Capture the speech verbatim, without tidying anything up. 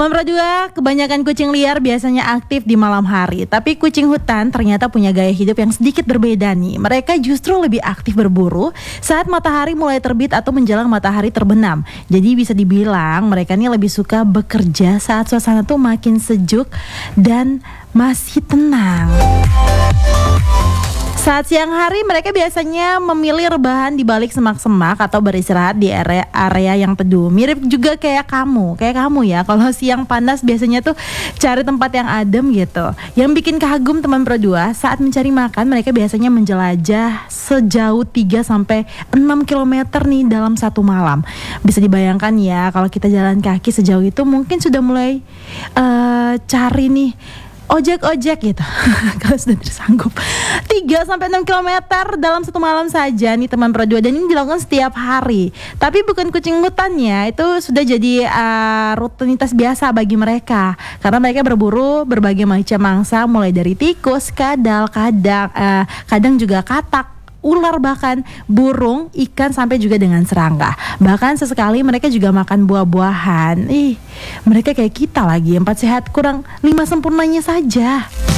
Teman Pro dua, kebanyakan kucing liar biasanya aktif di malam hari. Tapi kucing hutan ternyata punya gaya hidup yang sedikit berbeda nih. Mereka justru lebih aktif berburu saat matahari mulai terbit atau menjelang matahari terbenam. Jadi bisa dibilang mereka nih lebih suka bekerja saat suasana tuh makin sejuk dan masih tenang. Saat siang hari mereka biasanya memilih rebahan di balik semak-semak atau beristirahat di area area yang teduh. Mirip juga kayak kamu, kayak kamu ya. Kalau siang panas biasanya tuh cari tempat yang adem gitu. Yang bikin kagum teman Pro dua, saat mencari makan mereka biasanya menjelajah sejauh tiga sampai enam kilometer nih dalam satu malam. Bisa dibayangkan ya kalau kita jalan kaki sejauh itu mungkin sudah mulai uh, cari nih ojek-ojek gitu. Kalau sudah tersanggup tiga sampai enam kilometer dalam satu malam saja nih teman Pro dua, dan ini dilakukan setiap hari. Tapi bukan kucing hutannya, itu sudah jadi uh, rutinitas biasa bagi mereka. Karena mereka berburu berbagai macam mangsa, mulai dari tikus, kadal, kadang uh, kadang juga katak, ular, bahkan burung, ikan, sampai juga dengan serangga. Bahkan sesekali mereka juga makan buah-buahan. Ih, mereka kayak kita lagi, empat sehat kurang lima sempurnanya saja.